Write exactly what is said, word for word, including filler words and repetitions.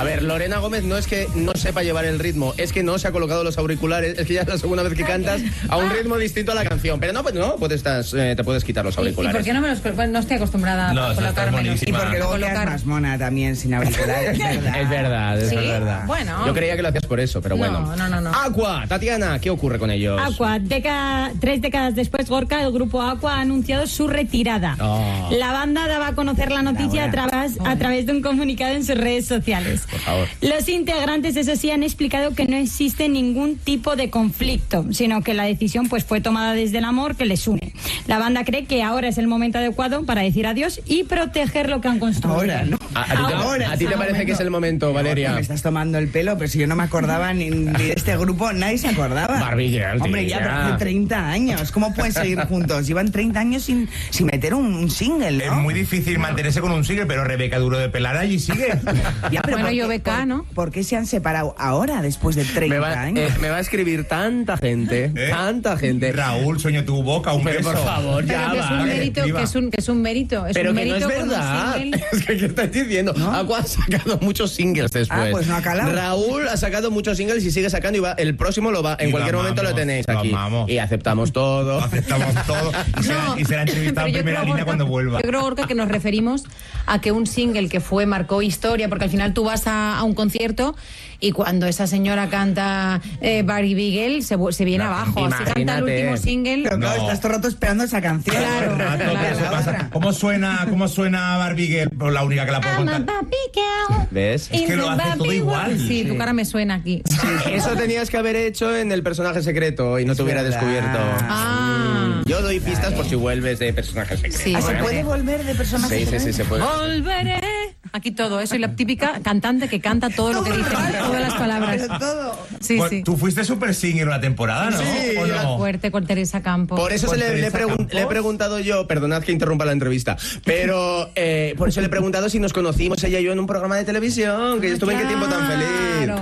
A ver, Lorena Gómez no es que no sepa llevar el ritmo, es que no se ha colocado los auriculares, es que ya es la segunda vez que cantas a un ritmo distinto a la canción. Pero no, pues no, puedes, estás, eh, te puedes quitar los auriculares. ¿Y, y por qué no me los coloco? No estoy acostumbrada no, a colocármelos. Y porque luego quedas más mona también sin auriculares. Es verdad, es ¿Sí? verdad. Bueno. Yo creía que lo hacías por eso, pero bueno. No, no, no, no. Aqua, Tatiana, ¿qué ocurre con ellos? Aqua, deca- tres décadas después, Gorka, el grupo Aqua ha anunciado su retirada. Oh. La banda daba a conocer la noticia a través, a través de un comunicado en sus redes sociales. Por favor. Los integrantes, eso sí, han explicado que no existe ningún tipo de conflicto, sino que la decisión pues fue tomada desde el amor que les une. La banda cree que ahora es el momento adecuado para decir adiós y proteger lo que han construido. Ahora, ¿no? ¿A, a ti te, Ahora a ti es te el parece momento. que es el momento, Valeria? Me estás tomando el pelo, pero si yo no me acordaba ni, ni de este grupo, nadie se acordaba. Barbie Girl, Hombre, ya, tía. pero hace treinta años. ¿Cómo pueden seguir juntos? Llevan treinta años sin, sin meter un, un single, ¿no? Es muy difícil mantenerse con un single, pero Rebeca Duro de Pelar allí sigue. Ya, pero Bueno, ¿por yo qué- beca, por- ¿no? ¿Por qué se han separado ahora, después de treinta Me va, años? eh, me va a escribir tanta gente, ¿Eh? tanta gente. Raúl, sueño tu boca, un Pero beso. por favor, Pero ya que es un vale. mérito, escriba. que es un, que es un mérito. Es Pero un que no es mérito con un verdad. single. Es que, ¿qué estás diciendo? Aqua ha sacado muchos singles después. Ah, pues no ha calado. Raúl ha sacado muchos singles y sigue sacando y va, el próximo lo va, en Y cualquier lo momento lo amamos, tenéis lo aquí. amamos. Y aceptamos todo. Lo aceptamos todo. Y será, No, y será entrevistado pero en yo primera creo, línea Gorka, cuando vuelva. Yo creo, Gorka, que nos referimos a que un single que fue marcó historia, porque al final tú vas a, a un concierto y cuando esa señora canta eh, Barbie Girl se, vu- se viene No, abajo. Así canta el imagínate. último single. Pero claro, No. estás todo el rato esperando esa canción. Claro, Rato, claro. pero eso La pasa. otra. ¿Cómo suena, cómo suena Barbie Girl? Pues la única que la puedo I'm a contar. Barbie girl. ¿Ves? Es que in lo the hace todo Barbie igual. world. Sí, tu Sí. cara me suena aquí. Eso tenías que haber hecho en el personaje secreto y no Es te hubiera verdad. descubierto. Ah. Yo doy pistas por si vuelves de personaje secreto. Sí, Ah, ¿se bueno. puede volver de personaje? Sí, sí, sí, se puede. Volveré. Aquí todo, ¿eh? Soy la típica cantante que canta todo lo que dice, todas las palabras. Pero todo. Sí, Pues, sí. Tú fuiste super singer una temporada, ¿no? Sí, ¿O no? Fuerte con Teresa Campos. Por eso se le, le he pregun- le he preguntado yo, perdonad que interrumpa la entrevista, pero eh, por eso le he preguntado si nos conocimos ella y yo en un programa de televisión, que yo estuve en Qué tiempo tan feliz. Claro.